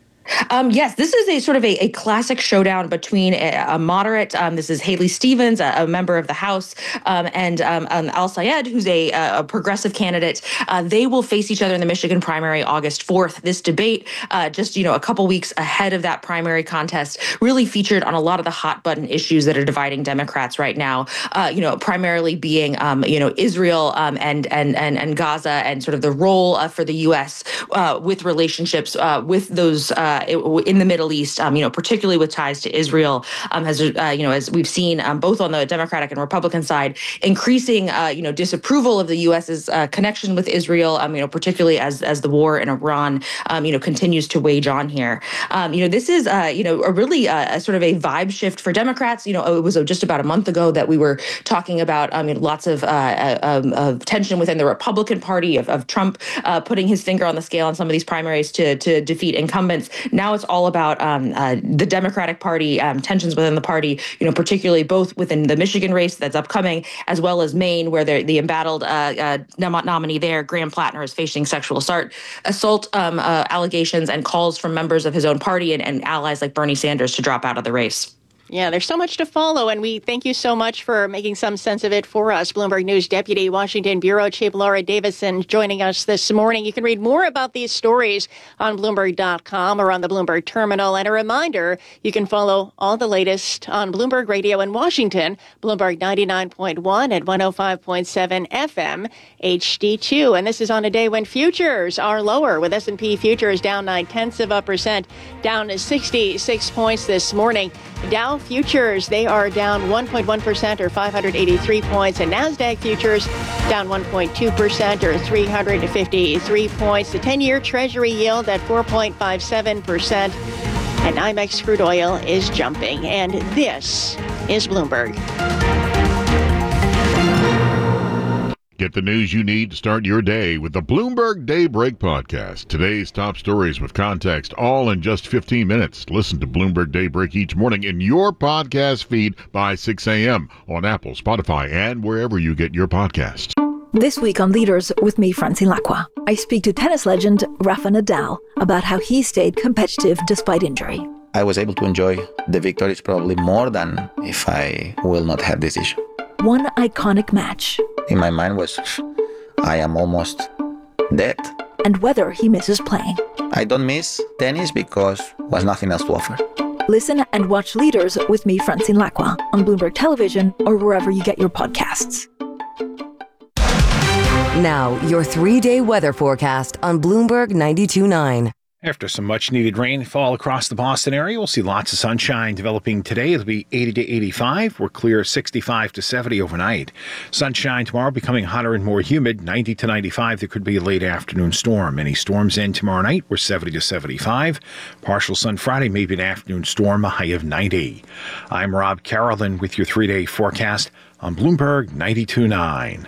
Yes, this is a sort of a classic showdown between a moderate, this is Haley Stevens, a member of the House, and Al Sayed, who's a progressive candidate. They will face each other in the Michigan primary August 4th. This debate, just, a couple weeks ahead of that primary contest, really featured on a lot of the hot button issues that are dividing Democrats right now, primarily being, Israel and Gaza and sort of the role for the U.S. With relationships with those in the Middle East, particularly with ties to Israel, as we've seen both on the Democratic and Republican side, increasing, disapproval of the U.S.'s connection with Israel, particularly as the war in Iran, continues to wage on here. This is, a really sort of a vibe shift for Democrats. It was just about a month ago that we were talking about lots of tension within the Republican Party of Trump putting his finger on the scale on some of these primaries to defeat incumbents. Now it's all about the Democratic Party, tensions within the party, particularly both within the Michigan race that's upcoming, as well as Maine, where the embattled nominee there, Graham Plattner, is facing sexual assault allegations and calls from members of his own party and allies like Bernie Sanders to drop out of the race. Yeah, there's so much to follow, and we thank you so much for making some sense of it for us. Bloomberg News Deputy Washington Bureau Chief Laura Davison joining us this morning. You can read more about these stories on Bloomberg.com or on the Bloomberg Terminal. And a reminder, you can follow all the latest on Bloomberg Radio in Washington, Bloomberg 99.1 and 105.7 FM HD2. And this is on a day when futures are lower, with S&P futures down 0.9%, down 66 points this morning. Dow futures, they are down 1.1% or 583 points, and NASDAQ futures down 1.2% or 353 points. The 10-year Treasury yield at 4.57%, and NYMEX crude oil is jumping. And this is Bloomberg. Get the news you need to start your day with the Bloomberg Daybreak podcast. Today's top stories with context, all in just 15 minutes. Listen to Bloomberg Daybreak each morning in your podcast feed by 6 a.m. on Apple, Spotify, and wherever you get your podcasts. This week on Leaders with me, Francine Lacqua, I speak to tennis legend Rafa Nadal about how he stayed competitive despite injury. I was able to enjoy the victories probably more than if I will not have this issue. One iconic match. In my mind was, I am almost dead. And whether he misses playing. I don't miss tennis because was nothing else to offer. Listen and watch Leaders with me, Francine Lacqua, on Bloomberg Television or wherever you get your podcasts. Now, your 3-day weather forecast on Bloomberg 92.9. After some much-needed rainfall across the Boston area, we'll see lots of sunshine developing today. It'll be 80 to 85. We're clear 65 to 70 overnight. Sunshine tomorrow becoming hotter and more humid, 90 to 95. There could be a late afternoon storm. Any storms in tomorrow night, we're 70 to 75. Partial sun Friday, maybe an afternoon storm, a high of 90. I'm Rob Carolyn with your 3-day forecast on Bloomberg 92.9.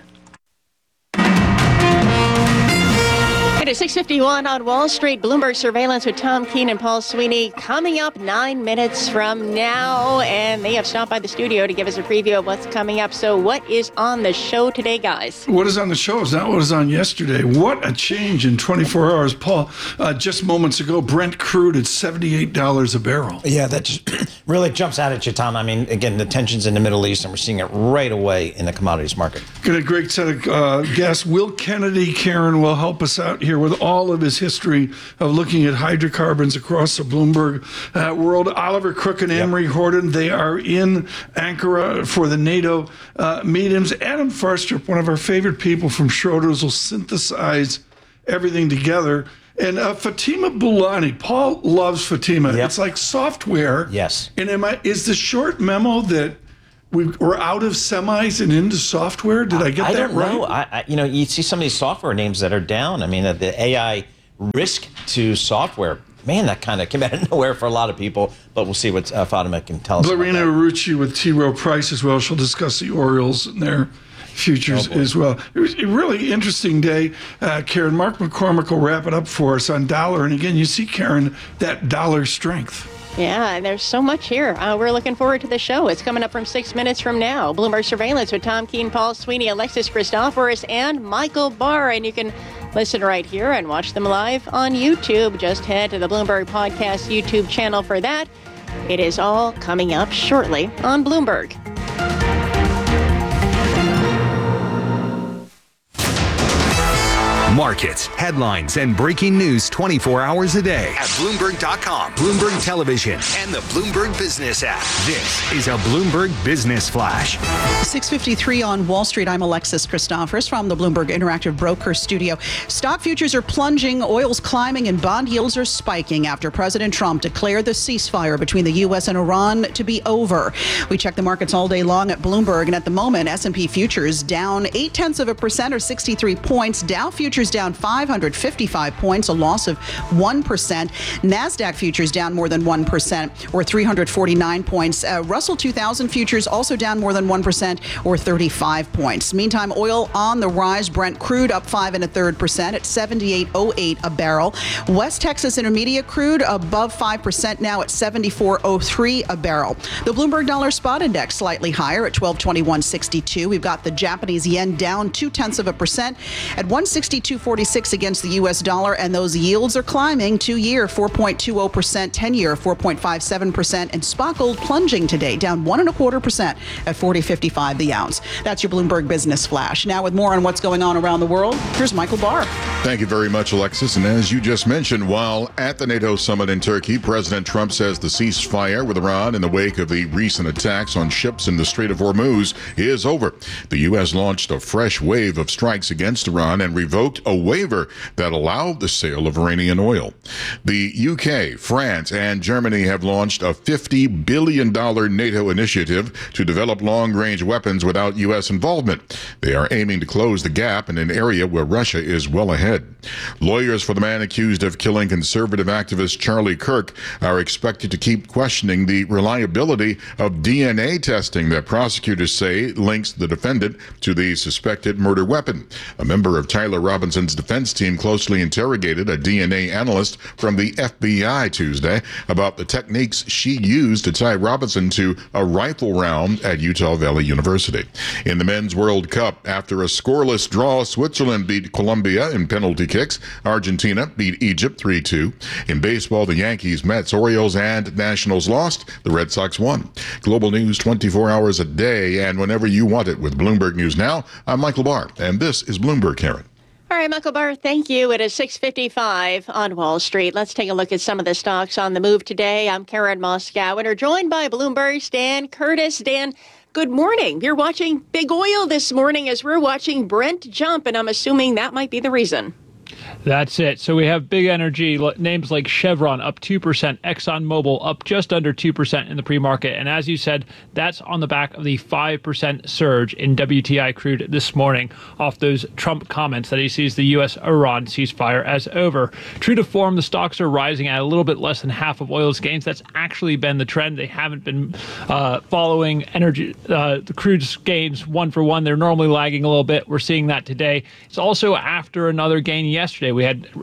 It is 6:51 on Wall Street. Bloomberg Surveillance with Tom Keene and Paul Sweeney coming up 9 minutes from now. And they have stopped by the studio to give us a preview of what's coming up. So what is on the show today, guys? What is on the show is not what was on yesterday. What a change in 24 hours. Paul, just moments ago, Brent crude at $78 a barrel. Yeah, that just really jumps out at you, Tom. I mean, again, the tensions in the Middle East, and we're seeing it right away in the commodities market. Got a great set of guests. Will Kennedy, Karen, will help us out here with all of his history of looking at hydrocarbons across the Bloomberg world. Oliver Crook and Anne-Marie Horton, they are in Ankara for the NATO meetings. Adam Farstrup, one of our favorite people from Schroders, will synthesize everything together. And Fatima Boulani, Paul loves Fatima. It's like software. Yes. And is the short memo that we're out of semis and into software? Did I get that right? I don't know. You see some of these software names that are down. I mean, the AI risk to software, man, that kind of came out of nowhere for a lot of people. But we'll see what Fatima can tell us. Blarina Arucci with T. Rowe Price as well. She'll discuss the Orioles and their futures as well. It was a really interesting day, Karen. Mark McCormick will wrap it up for us on dollar. And again, you see, Karen, that dollar strength. Yeah, and there's so much here. We're looking forward to the show. It's coming up from 6 minutes from now. Bloomberg Surveillance with Tom Keene, Paul Sweeney, Alexis Christoforous, and Michael Barr. And you can listen right here and watch them live on YouTube. Just head to the Bloomberg Podcast YouTube channel for that. It is all coming up shortly on Bloomberg. Markets, headlines, and breaking news 24 hours a day at Bloomberg.com, Bloomberg Television, and the Bloomberg Business app. This is a Bloomberg Business Flash. 6:53 on Wall Street. I'm Alexis Christoforous from the Bloomberg Interactive Broker Studio. Stock futures are plunging, oil's climbing, and bond yields are spiking after President Trump declared the ceasefire between the U.S. and Iran to be over. We check the markets all day long at Bloomberg, and at the moment, S&P futures down 0.8% or 63 points. Dow futures down 555 points, a loss of 1%. NASDAQ futures down more than 1% or 349 points. Russell 2000 futures also down more than 1% or 35 points. Meantime, oil on the rise. Brent crude up 5 1/3% at $78.08 a barrel. West Texas Intermediate crude above 5% now at $74.03 a barrel. The Bloomberg Dollar Spot Index slightly higher at 1221.62. We've got the Japanese yen down 0.2% at 162.46 against the U.S. dollar, and those yields are climbing. 2-year 4.20%, 10-year 4.57%, and spot gold plunging today, down 1.25% at $40.55 the ounce. That's your Bloomberg Business Flash. Now, with more on what's going on around the world, here's Michael Barr. Thank you very much, Alexis. And as you just mentioned, while at the NATO summit in Turkey, President Trump says the ceasefire with Iran in the wake of the recent attacks on ships in the Strait of Hormuz is over. The U.S. launched a fresh wave of strikes against Iran and revoked a waiver that allowed the sale of Iranian oil. The UK, France, and Germany have launched a $50 billion NATO initiative to develop long-range weapons without U.S. involvement. They are aiming to close the gap in an area where Russia is well ahead. Lawyers for the man accused of killing conservative activist Charlie Kirk are expected to keep questioning the reliability of DNA testing that prosecutors say links the defendant to the suspected murder weapon. A member of Tyler Robinson's defense team closely interrogated a DNA analyst from the FBI Tuesday about the techniques she used to tie Robinson to a rifle round at Utah Valley University. In the Men's World Cup, after a scoreless draw, Switzerland beat Colombia in penalty kicks. Argentina beat Egypt 3-2. In baseball, the Yankees, Mets, Orioles, and Nationals lost. The Red Sox won. Global news 24 hours a day and whenever you want it with Bloomberg News Now. I'm Michael Barr, and this is Bloomberg, Karen. All right, Michael Barr, thank you. It is 6:55 on Wall Street. Let's take a look at some of the stocks on the move today. I'm Karen Moskow, and we're joined by Bloomberg's Dan Curtis. Dan, good morning. You're watching big oil this morning as we're watching Brent jump, and I'm assuming that might be the reason. That's it. So we have big energy names like Chevron up 2%, ExxonMobil up just under 2% in the pre-market. And as you said, that's on the back of the 5% surge in WTI crude this morning off those Trump comments that he sees the U.S.-Iran ceasefire as over. True to form, the stocks are rising at a little bit less than half of oil's gains. That's actually been the trend. They haven't been following the crude's gains one for one. They're normally lagging a little bit. We're seeing that today. It's also after another gain yesterday. We had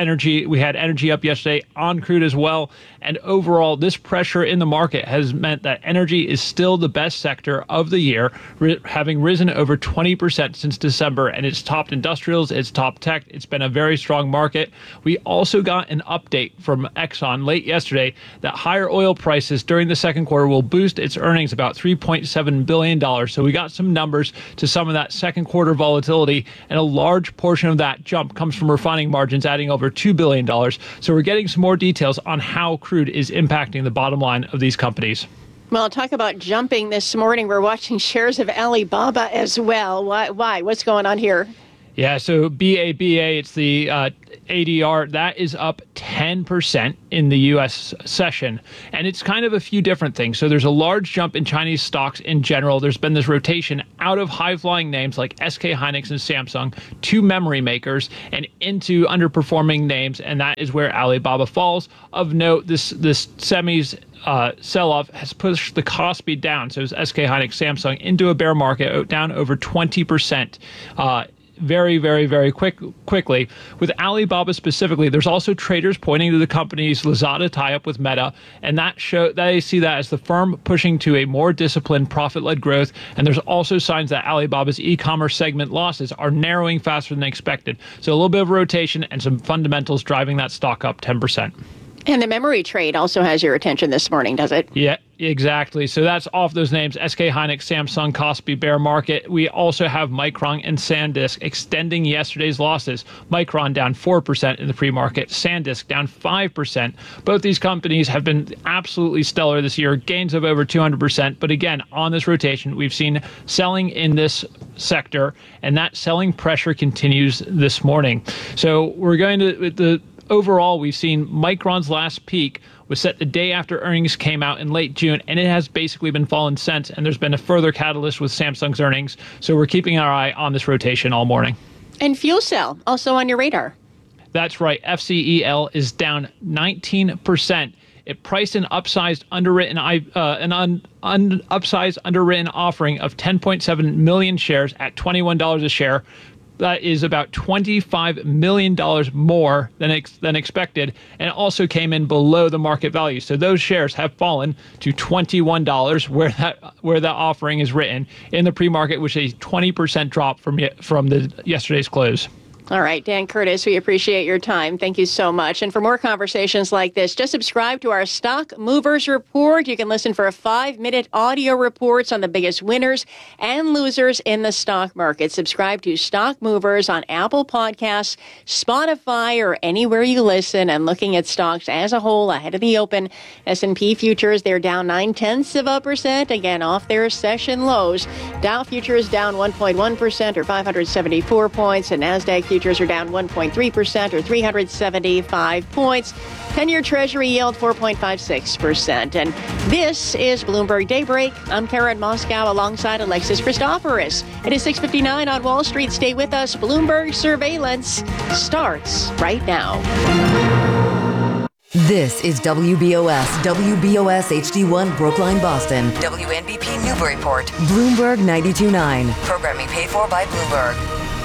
energy up yesterday on crude as well. And overall, this pressure in the market has meant that energy is still the best sector of the year, having risen over 20% since December. And it's topped industrials, it's topped tech. It's been a very strong market. We also got an update from Exxon late yesterday that higher oil prices during the second quarter will boost its earnings about $3.7 billion. So we got some numbers to some of that second quarter volatility, and a large portion of that jump comes from refining margins, adding over $2 billion. So we're getting some more details on how crude is impacting the bottom line of these companies. Well, talk about jumping this morning. We're watching shares of Alibaba as well. Why? What's going on here? Yeah, so BABA, it's the ADR, that is up 10% in the U.S. session. And it's kind of a few different things. So there's a large jump in Chinese stocks in general. There's been this rotation out of high-flying names like SK Hynix and Samsung to memory makers and into underperforming names, and that is where Alibaba falls. Of note, this semis sell-off has pushed the Kospi down. So it's SK Hynix, Samsung into a bear market, down over 20%. Very, very, very quickly. With Alibaba specifically, there's also traders pointing to the company's Lazada tie-up with Meta, and they see that as the firm pushing to a more disciplined, profit-led growth. And there's also signs that Alibaba's e-commerce segment losses are narrowing faster than expected. So a little bit of rotation and some fundamentals driving that stock up 10%. And the memory trade also has your attention this morning, does it? Yeah, exactly. So that's off those names: SK Hynix, Samsung, Kospi, bear market. We also have Micron and SanDisk extending yesterday's losses. Micron down 4% in the pre-market, SanDisk down 5%. Both these companies have been absolutely stellar this year, gains of over 200%. But again, on this rotation, we've seen selling in this sector, and that selling pressure continues this morning. So we're going to overall, we've seen Micron's last peak was set the day after earnings came out in late June, and it has basically been falling since, and there's been a further catalyst with Samsung's earnings. So we're keeping our eye on this rotation all morning. And Fuel also on your radar. That's right. FCEL is down 19%. It priced an upsized underwritten offering of 10.7 million shares at $21 a share. That is about $25 million more than expected, and it also came in below the market value. So those shares have fallen to $21, where that offering is written in the pre-market, which is a 20% drop from yesterday's close. All right, Dan Curtis, we appreciate your time. Thank you so much. And for more conversations like this, just subscribe to our Stock Movers Report. You can listen for 5-minute audio reports on the biggest winners and losers in the stock market. Subscribe to Stock Movers on Apple Podcasts, Spotify, or anywhere you listen. And looking at stocks as a whole ahead of the open, S&P futures, they're down 0.9%, again, off their session lows. Dow futures down 1.1% or 574 points, and NASDAQ futures are down 1.3% or 375 points. 10-year Treasury yield 4.56%. And this is Bloomberg Daybreak. I'm Karen Moscow alongside Alexis Christoforous. It is 6:59 on Wall Street. Stay with us. Bloomberg Surveillance starts right now. This is WBOS HD1 Brookline, Boston. WNBP Newburyport. Bloomberg 92.9. Programming paid for by Bloomberg.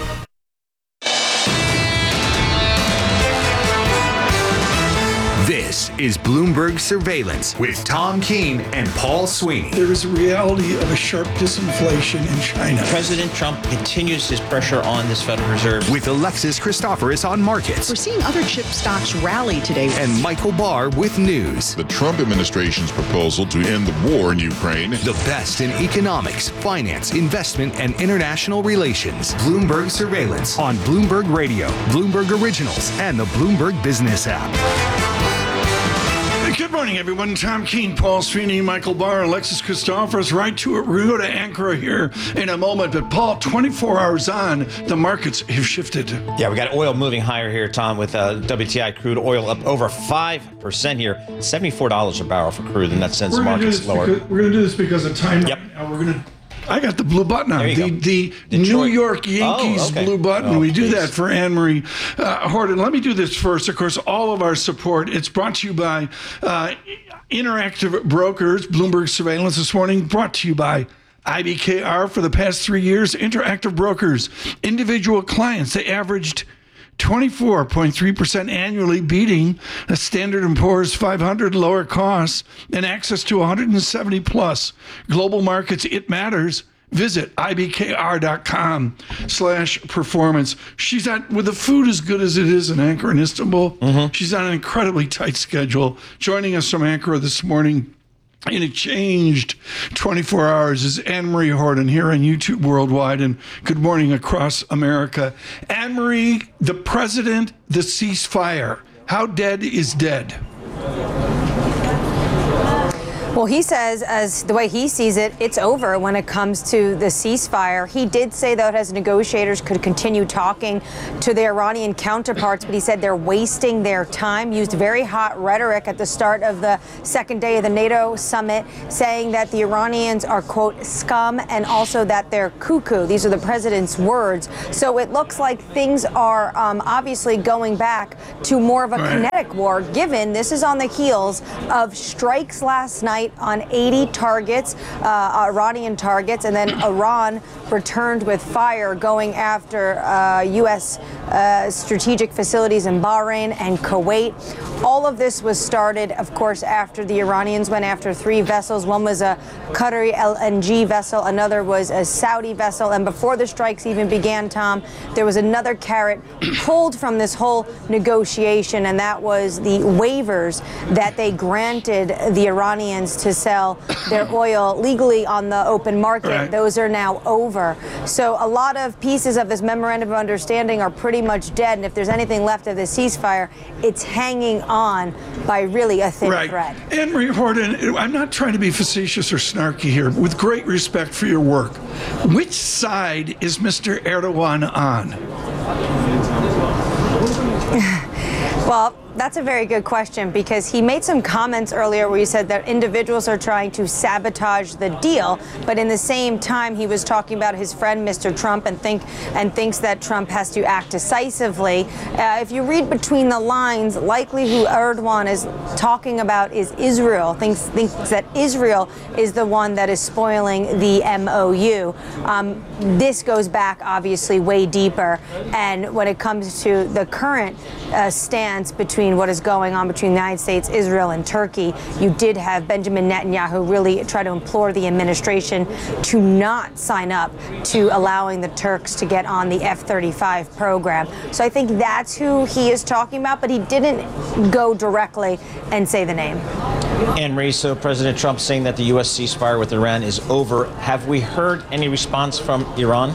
This is Bloomberg Surveillance with Tom Keene and Paul Sweeney. There is a reality of a sharp disinflation in China. President Trump continues his pressure on this Federal Reserve. With Alexis Christoforous on markets. We're seeing other chip stocks rally today. And Michael Barr with news. The Trump administration's proposal to end the war in Ukraine. The best in economics, finance, investment, and international relations. Bloomberg Surveillance on Bloomberg Radio, Bloomberg Originals, and the Bloomberg Business app. Good Good morning, everyone. Tom Keene, Paul Sweeney, Michael Barr, Alexis Christophers. Right to it. We're going to anchor here in a moment. But, Paul, 24 hours on, the markets have shifted. Yeah, we got oil moving higher here, Tom, with WTI crude oil up over 5% here. $74 a barrel for crude, and that sends the markets lower. We're going to do this because of time. Yep. Now we're going to. I got the blue button on. The New Detroit. York Yankees blue button. We do that for Anne-Marie Horton. Let me do this first. Of course, all of our support. It's brought to you by Interactive Brokers, Bloomberg Surveillance this morning, brought to you by IBKR for the past 3 years. Interactive Brokers, individual clients, they averaged 24.3% annually, beating a Standard & Poor's 500 lower costs and access to 170 plus global markets. It matters. Visit ibkr.com/performance. She's with the food as good as it is in Ankara and Istanbul. She's on an incredibly tight schedule. Joining us from Ankara this morning in a changed 24 hours is Anne-Marie Horton here on YouTube Worldwide and Good Morning Across America. Anne-Marie, the president, the ceasefire. How dead is dead? Well, he says, as the way he sees it, it's over when it comes to the ceasefire. He did say, though, his negotiators could continue talking to their Iranian counterparts, but he said they're wasting their time, used very hot rhetoric at the start of the second day of the NATO summit, saying that the Iranians are, quote, scum, and also that they're cuckoo. These are the president's words. So it looks like things are obviously going back to more of a kinetic war, given this is on the heels of strikes last night on 80 targets, Iranian targets, and then Iran returned with fire going after U.S. Strategic facilities in Bahrain and Kuwait. All of this was started, of course, after the Iranians went after 3 vessels. One was a Qatari LNG vessel, another was a Saudi vessel, and before the strikes even began, Tom, there was another carrot pulled from this whole negotiation, and that was the waivers that they granted the Iranians to sell their oil legally on the open market. Right. Those are now over. So a lot of pieces of this memorandum of understanding are pretty much dead, and if there's anything left of the ceasefire, it's hanging on by really a thin thread. Anne-Marie Horton, I'm not trying to be facetious or snarky here, but with great respect for your work, which side is Mr. Erdogan on? Well, that's a very good question, because he made some comments earlier where he said that individuals are trying to sabotage the deal, but in the same time he was talking about his friend Mr. Trump and thinks that Trump has to act decisively. If you read between the lines, likely who Erdogan is talking about is Israel. Thinks that Israel is the one that is spoiling the MOU. This goes back obviously way deeper, and when it comes to the current stance between what is going on between the United States, Israel, and Turkey, you did have Benjamin Netanyahu really try to implore the administration to not sign up to allowing the Turks to get on the F-35 program. So I think that's who he is talking about, but he didn't go directly and say the name. Anne-Marie, so President Trump saying that the U.S. ceasefire with Iran is over. Have we heard any response from Iran?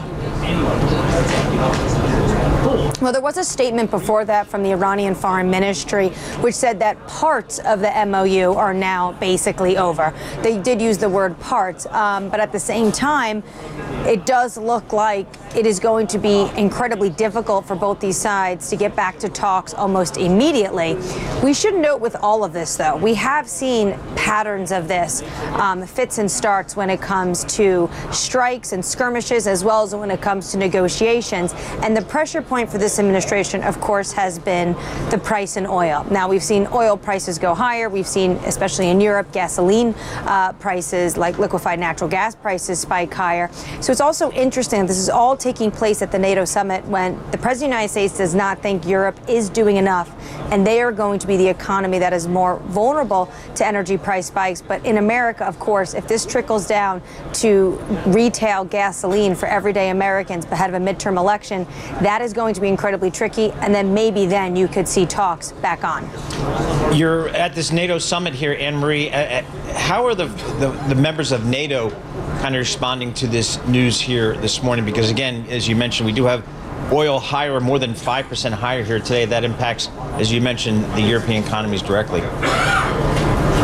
Well, there was a statement before that from the Iranian Foreign Ministry, which said that parts of the MOU are now basically over. They did use the word parts, but at the same time, it does look like it is going to be incredibly difficult for both these sides to get back to talks almost immediately. We should note with all of this, though, we have seen patterns of this, fits and starts when it comes to strikes and skirmishes, as well as when it comes to negotiations. And the pressure point for this administration, of course, has been the price in oil. Now, we've seen oil prices go higher. We've seen, especially in Europe, gasoline prices, like liquefied natural gas prices, spike higher. So it's also interesting that this is all taking place at the NATO summit when the President of the United States does not think Europe is doing enough, and they are going to be the economy that is more vulnerable to energy price spikes. But in America, of course, if this trickles down to retail gasoline for everyday Americans ahead of a midterm election, that is going to be incredibly tricky, and then maybe then you could see talks back on. You're at this NATO summit here, Anne-Marie. How are the members of NATO kind of responding to this news here this morning? Because again, as you mentioned, we do have oil higher, more than 5% higher here today. That impacts, as you mentioned, the European economies directly.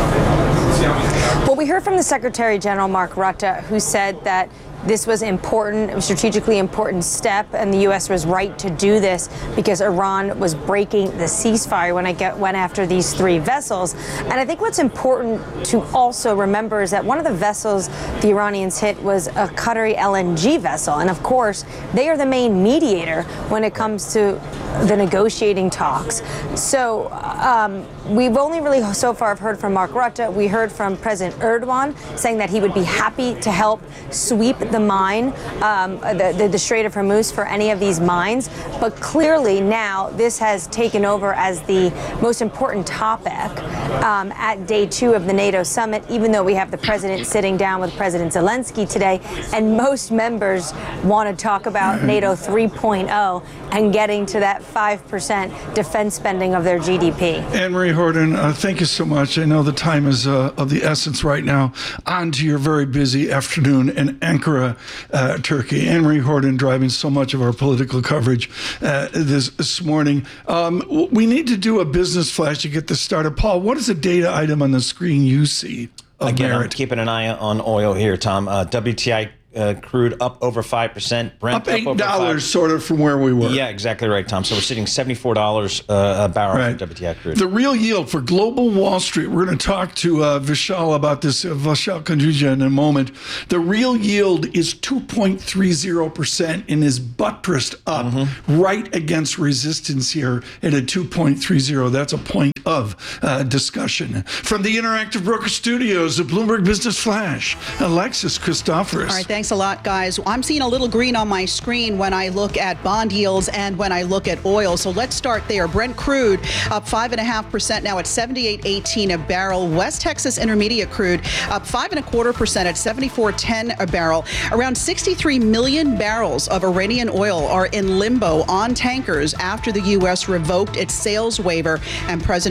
Well, we heard from the Secretary General Mark Rutte, who said that this was important, a strategically important step, and the U.S. was right to do this because Iran was breaking the ceasefire when it went after these 3 vessels. And I think what's important to also remember is that one of the vessels the Iranians hit was a Qatari LNG vessel. And of course, they are the main mediator when it comes to the negotiating talks. So we've only really so far heard from Mark Rutte. We heard from President Erdogan saying that he would be happy to help sweep the mine, the Strait of Hormuz for any of these mines. But clearly now this has taken over as the most important topic at day 2 of the NATO summit, even though we have the president sitting down with President Zelensky today. And most members want to talk about NATO 3.0 and getting to that 5% defense spending of their GDP. Anne-Marie Horton, thank you so much. I know the time is of the essence right now. On to your very busy afternoon in Ankara, Turkey. Anne-Marie Horton driving so much of our political coverage this morning. We need to do a business flash to get this started. Paul, what is the data item on the screen you see of Again, merit? I'm keeping an eye on oil here, Tom. WTI crude up over 5%. Brent up $8 sort of from where we were. Yeah, exactly right, Tom. So we're sitting $74 a barrel for WTI crude. The real yield for global Wall Street, we're going to talk to Vishal about this, Vishal Kanduja, in a moment. The real yield is 2.30% and is buttressed up right against resistance here at a 2.30. That's a point of discussion. From the Interactive Broker Studios, the Bloomberg Business Flash, Alexis Christoforous. All right, thanks a lot, guys. I'm seeing a little green on my screen when I look at bond yields and when I look at oil. So let's start there. Brent crude up 5.5% now at $78.18 a barrel. West Texas Intermediate crude up 5.25% at $74.10 a barrel. Around 63 million barrels of Iranian oil are in limbo on tankers after the U.S. revoked its sales waiver, and President